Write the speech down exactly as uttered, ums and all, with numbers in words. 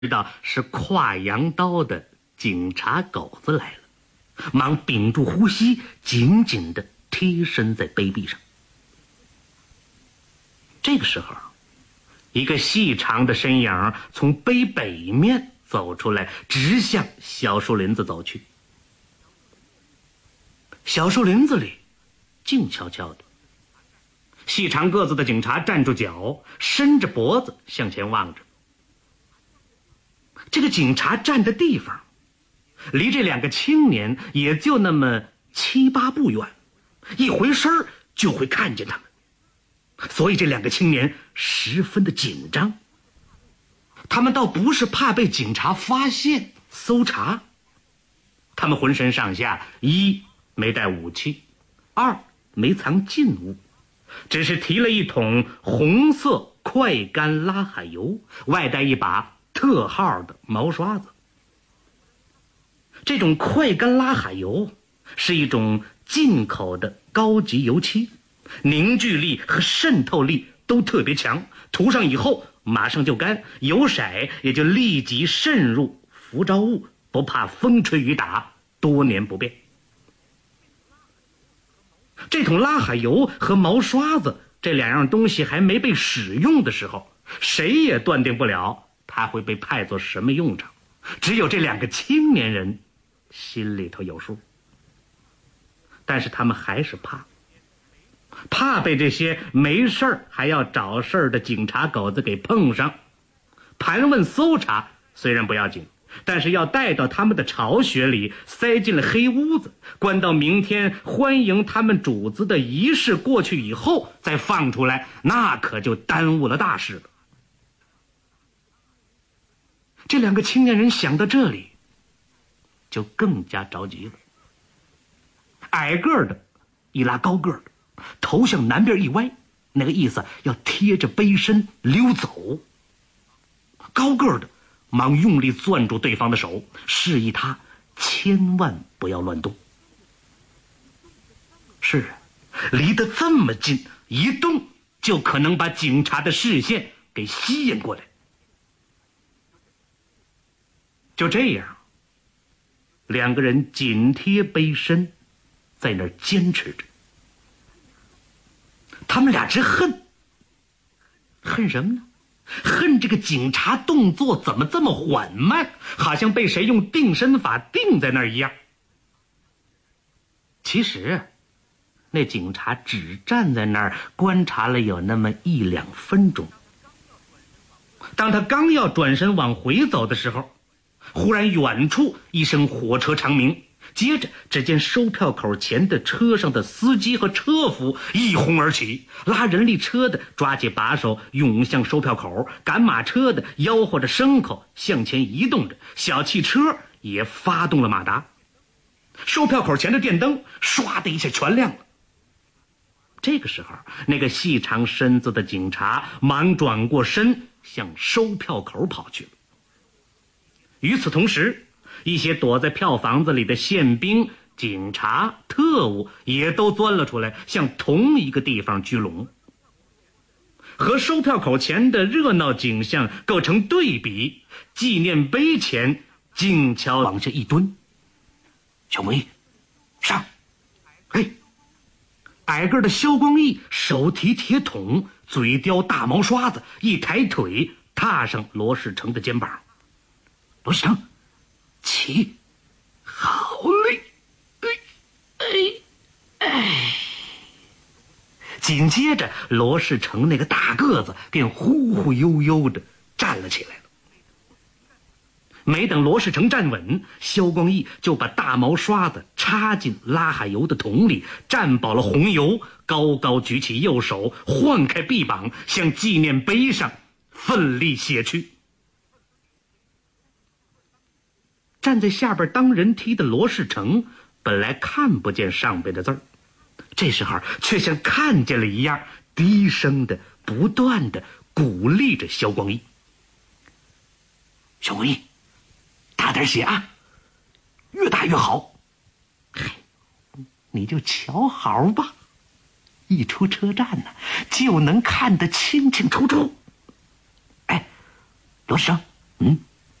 知道是挎羊刀的警察狗子来了，忙屏住呼吸，紧紧地贴身在碑壁上。这个时候，一个细长的身影从碑北面走出来，直向小树林子走去。小树林子里静悄悄的，细长个子的警察站住脚，伸着脖子向前望着。这个警察站的地方离这两个青年也就那么七八步远，一回身就会看见他们，所以这两个青年十分的紧张。他们倒不是怕被警察发现搜查，他们浑身上下一没带武器，二没藏禁物，只是提了一桶红色快干拉海油，外带一把特号的毛刷子。这种快干拉海油是一种进口的高级油漆，凝聚力和渗透力都特别强，涂上以后马上就干，油色也就立即渗入浮着物，不怕风吹雨打，多年不变。这桶拉海油和毛刷子这两样东西还没被使用的时候，谁也断定不了它会被派作什么用场，只有这两个青年人心里头有数。但是他们还是怕怕被这些没事儿还要找事儿的警察狗子给碰上。盘问搜查虽然不要紧，但是要带到他们的巢穴里，塞进了黑屋子，关到明天欢迎他们主子的仪式过去以后再放出来，那可就耽误了大事了。这两个青年人想到这里就更加着急了。矮个的一拉高个的，头向南边一歪，那个意思要贴着碑身溜走。高个的忙用力攥住对方的手，示意他千万不要乱动。是啊，离得这么近，一动就可能把警察的视线给吸引过来。就这样，两个人紧贴碑身，在那儿坚持着。他们俩直恨，恨什么呢？恨这个警察动作怎么这么缓慢，好像被谁用定身法定在那儿一样。其实那警察只站在那儿观察了有那么一两分钟。当他刚要转身往回走的时候，忽然远处一声火车长鸣，接着只见售票口前的车上的司机和车夫一哄而起，拉人力车的抓起把手涌向售票口，赶马车的吆喝着牲口向前移动着，小汽车也发动了马达。售票口前的电灯唰的一下全亮了。这个时候，那个细长身子的警察忙转过身向售票口跑去了。与此同时，一些躲在票房子里的宪兵、警察、特务也都钻了出来，向同一个地方聚拢。和售票口前的热闹景象构成对比，纪念碑前静悄往下一蹲。小文艺，上！哎，矮个的肖光义手提铁桶，嘴叼大毛刷子，一抬腿踏上罗世成的肩膀。罗世成，起！好嘞！哎哎哎！紧接着，罗世成那个大个子便忽忽悠悠的站了起来了。没等罗世成站稳，肖光义就把大毛刷子插进拉海油的桶里，蘸饱了红油，高高举起右手，晃开臂膀，向纪念碑上奋力写去。站在下边当人梯的罗世成本来看不见上边的字儿，这时候却像看见了一样，低声的不断的鼓励着肖光义。肖光义，大点写啊，越大越好。嗨，你就瞧好吧，一出车站呢，就能看得清清楚楚。哎，罗世成，嗯